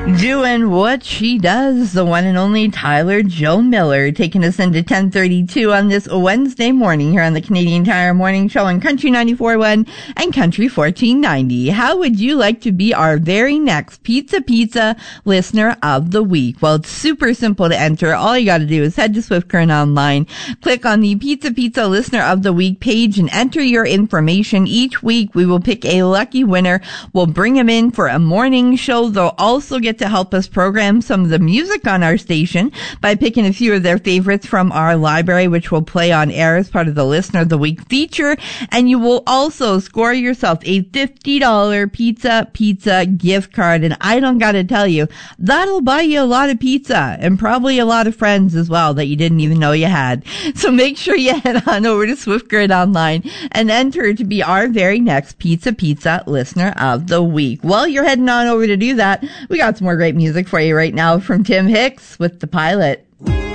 Doing what she does, the one and only Tyler Joe Miller, taking us into 10:32 on this Wednesday morning here on the Canadian Tire Morning Show on Country 94.1 and Country 1490. How would you like to be our very next Pizza Listener of the Week? Well, it's super simple to enter. All you got to do is head to Swift Current Online, click on the Pizza Listener of the Week page, and enter your information. Each week, we will pick a lucky winner. We'll bring them in for a morning show. They'll also get to help us program some of the music on our station by picking a few of their favorites from our library, which will play on air as part of the Listener of the Week feature. And you will also score yourself a $50 pizza gift card. And I don't got to tell you, that'll buy you a lot of pizza and probably a lot of friends as well that you didn't even know you had. So make sure you head on over to Swift Grid Online and enter to be our very next Pizza Listener of the Week. While you're heading on over to do that, we got some more great music for you right now from Tim Hicks with The Pilot.